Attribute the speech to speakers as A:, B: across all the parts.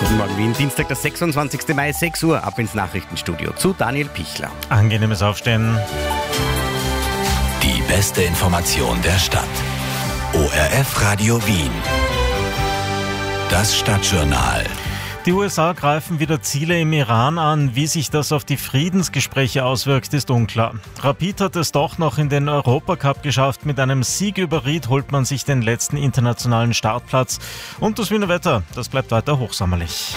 A: Guten Morgen Wien, Dienstag, der 26. Mai, 6 Uhr, ab ins Nachrichtenstudio zu Daniel Pichler.
B: Angenehmes Aufstehen.
C: Die beste Information der Stadt. ORF Radio Wien. Das Stadtjournal.
B: Die USA greifen wieder Ziele im Iran an. Wie sich das auf die Friedensgespräche auswirkt, ist unklar. Rapid hat es doch noch in den Europacup geschafft. Mit einem Sieg über Ried holt man sich den letzten internationalen Startplatz. Und das Wiener Wetter, das bleibt weiter hochsommerlich.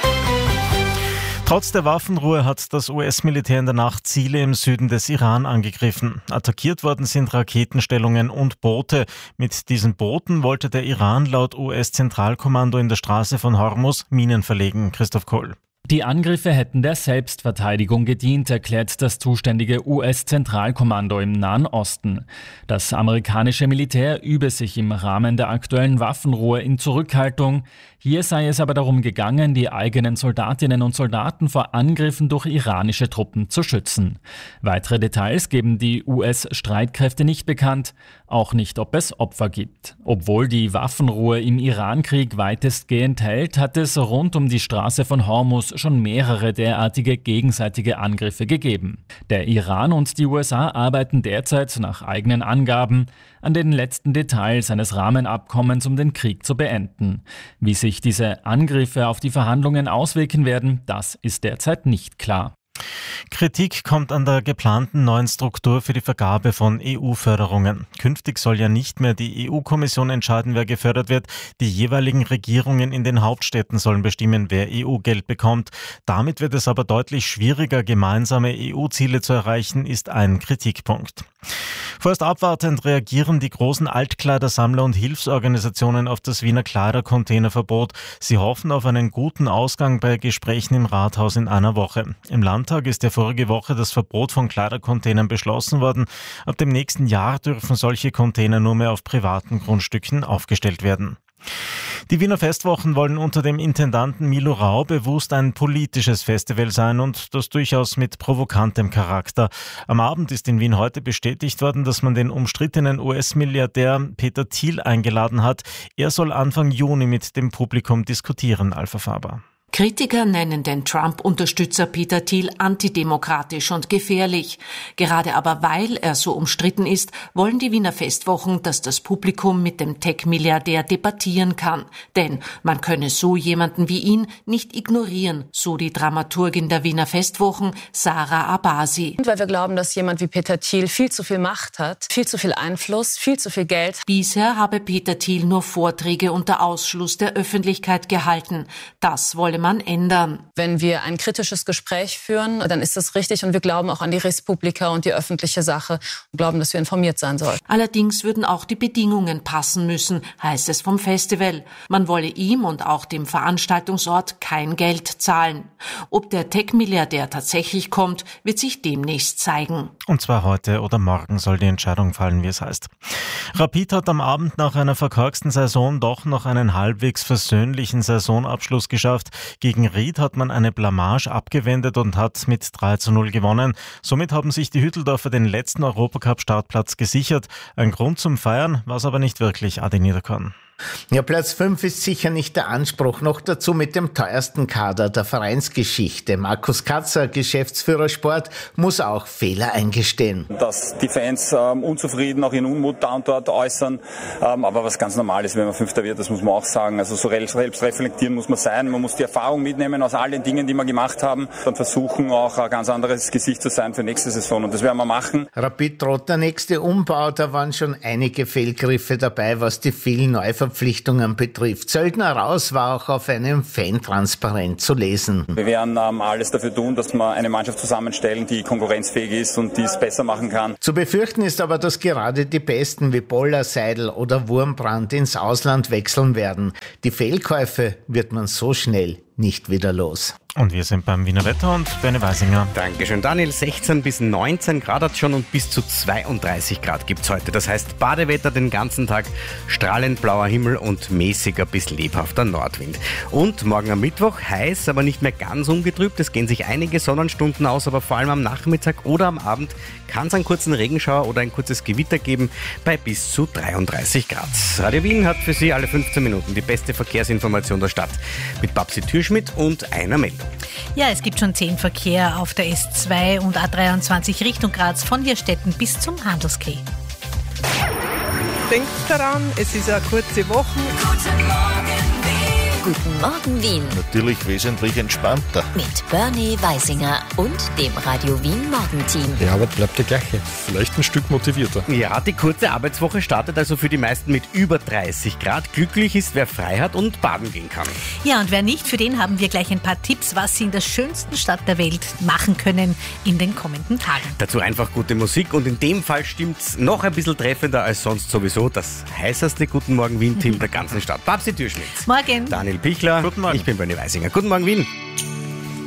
B: Trotz der Waffenruhe hat das US-Militär in der Nacht Ziele im Süden des Iran angegriffen. Attackiert worden sind Raketenstellungen und Boote. Mit diesen Booten wollte der Iran laut US-Zentralkommando in der Straße von Hormuz Minen verlegen. Christoph Kohl.
D: Die Angriffe hätten der Selbstverteidigung gedient, erklärt das zuständige US-Zentralkommando im Nahen Osten. Das amerikanische Militär übe sich im Rahmen der aktuellen Waffenruhe in Zurückhaltung. Hier sei es aber darum gegangen, die eigenen Soldatinnen und Soldaten vor Angriffen durch iranische Truppen zu schützen. Weitere Details geben die US-Streitkräfte nicht bekannt, auch nicht, ob es Opfer gibt. Obwohl die Waffenruhe im Irankrieg weitestgehend hält, hat es rund um die Straße von Hormuz schon mehrere derartige gegenseitige Angriffe gegeben. Der Iran und die USA arbeiten derzeit nach eigenen Angaben an den letzten Details eines Rahmenabkommens, um den Krieg zu beenden. Wie sich diese Angriffe auf die Verhandlungen auswirken werden, das ist derzeit nicht klar.
B: Kritik kommt an der geplanten neuen Struktur für die Vergabe von EU-Förderungen. Künftig soll ja nicht mehr die EU-Kommission entscheiden, wer gefördert wird. Die jeweiligen Regierungen in den Hauptstädten sollen bestimmen, wer EU-Geld bekommt. Damit wird es aber deutlich schwieriger, gemeinsame EU-Ziele zu erreichen, ist ein Kritikpunkt. Vorerst abwartend reagieren die großen Altkleidersammler und Hilfsorganisationen auf das Wiener Kleidercontainerverbot. Sie hoffen auf einen guten Ausgang bei Gesprächen im Rathaus in einer Woche. Im Landtag ist ja vorige Woche das Verbot von Kleidercontainern beschlossen worden. Ab dem nächsten Jahr dürfen solche Container nur mehr auf privaten Grundstücken aufgestellt werden. Die Wiener Festwochen wollen unter dem Intendanten Milo Rau bewusst ein politisches Festival sein und das durchaus mit provokantem Charakter. Am Abend ist in Wien heute bestätigt worden, dass man den umstrittenen US-Milliardär Peter Thiel eingeladen hat. Er soll Anfang Juni mit dem Publikum diskutieren, Alpha Faber.
E: Kritiker nennen den Trump-Unterstützer Peter Thiel antidemokratisch und gefährlich. Gerade aber weil er so umstritten ist, wollen die Wiener Festwochen, dass das Publikum mit dem Tech-Milliardär debattieren kann. Denn man könne so jemanden wie ihn nicht ignorieren, so die Dramaturgin der Wiener Festwochen, Sarah Abasi.
F: Weil wir glauben, dass jemand wie Peter Thiel viel zu viel Macht hat, viel zu viel Einfluss, viel zu viel Geld.
E: Bisher habe Peter Thiel nur Vorträge unter Ausschluss der Öffentlichkeit gehalten. Das wolle man ändern.
F: Wenn wir ein kritisches Gespräch führen, dann ist das richtig und wir glauben auch an die Respublika und die öffentliche Sache und glauben, dass wir informiert sein sollen.
E: Allerdings würden auch die Bedingungen passen müssen, heißt es vom Festival. Man wolle ihm und auch dem Veranstaltungsort kein Geld zahlen. Ob der Tech-Milliardär tatsächlich kommt, wird sich demnächst zeigen.
B: Und zwar heute oder morgen soll die Entscheidung fallen, wie es heißt. Rapid hat am Abend nach einer verkorksten Saison doch noch einen halbwegs versöhnlichen Saisonabschluss geschafft. Gegen Ried hat man eine Blamage abgewendet und hat mit 3:0 gewonnen. Somit haben sich die Hütteldorfer den letzten Europacup-Startplatz gesichert. Ein Grund zum Feiern war es aber nicht wirklich, Adi Niederkorn.
G: Ja, Platz 5 ist sicher nicht der Anspruch. Noch dazu mit dem teuersten Kader der Vereinsgeschichte. Markus Katzer, Geschäftsführer Sport, muss auch Fehler eingestehen.
H: Dass die Fans unzufrieden, auch ihren Unmut da und dort äußern. Aber was ganz normal ist, wenn man Fünfter wird, das muss man auch sagen. Also so selbst reflektieren muss man sein. Man muss die Erfahrung mitnehmen aus all den Dingen, die wir gemacht haben. Dann versuchen auch ein ganz anderes Gesicht zu sein für nächste Saison. Und das werden wir machen.
G: Rapid droht der nächste Umbau. Da waren schon einige Fehlgriffe dabei, was die vielen Neuverpflichtungen betrifft. Söldner raus war auch auf einem Fan-Transparent zu lesen.
H: Wir werden alles dafür tun, dass wir eine Mannschaft zusammenstellen, die konkurrenzfähig ist und die es besser machen kann.
G: Zu befürchten ist aber, dass gerade die Besten wie Boller, Seidel oder Wurmbrand ins Ausland wechseln werden. Die Fehlkäufe wird man so schnell nicht wieder los.
B: Und wir sind beim Wiener Wetter und Bernie Weisinger.
A: Dankeschön, Daniel. 16 bis 19 Grad hat schon und bis zu 32 Grad gibt es heute. Das heißt Badewetter den ganzen Tag, strahlend blauer Himmel und mäßiger bis lebhafter Nordwind. Und morgen am Mittwoch heiß, aber nicht mehr ganz ungetrübt. Es gehen sich einige Sonnenstunden aus, aber vor allem am Nachmittag oder am Abend kann es einen kurzen Regenschauer oder ein kurzes Gewitter geben bei bis zu 33 Grad. Radio Wien hat für Sie alle 15 Minuten die beste Verkehrsinformation der Stadt mit Babsi Türschmidt und einer Meldung.
I: Ja, es gibt schon 10 Verkehr auf der S2 und A23 Richtung Graz von Hirstetten bis zum Handelskeh.
J: Denkt daran, es ist eine kurze Woche.
K: Guten Morgen Wien.
L: Natürlich wesentlich entspannter.
K: Mit Bernie Weisinger und dem Radio Wien Morgenteam.
M: Die Arbeit bleibt die gleiche. Vielleicht ein Stück motivierter.
A: Ja, die kurze Arbeitswoche startet also für die meisten mit über 30 Grad. Glücklich ist, wer frei hat und baden gehen kann.
I: Ja, und wer nicht, für den haben wir gleich ein paar Tipps, was Sie in der schönsten Stadt der Welt machen können in den kommenden Tagen.
A: Dazu einfach gute Musik und in dem Fall stimmt's noch ein bisschen treffender als sonst sowieso. Das heißeste Guten Morgen Wien-Team der ganzen Stadt. Babsi Türschmidt.
I: Morgen.
A: Daniel Pichler.
B: Guten Morgen.
A: Ich bin Bernie Weisinger. Guten Morgen Wien.